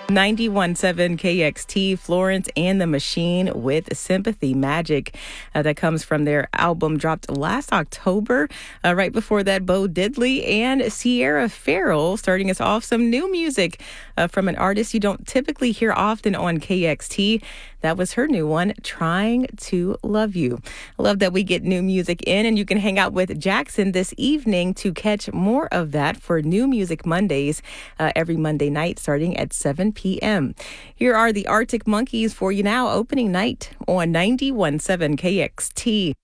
91.7 KXT, Florence and the Machine with Sympathy Magic. That comes from their album dropped last October. Right before that, Bo Diddley and Sierra Farrell starting us off some new music from an artist you don't typically hear often on KXT. That was her new one, Trying to Love You. I love that we get new music in, and you can hang out with Jackson this evening to catch more of that for New Music Mondays every Monday night starting at 7 p.m. Here are the Arctic Monkeys for you now, opening night on 91.7 KXT.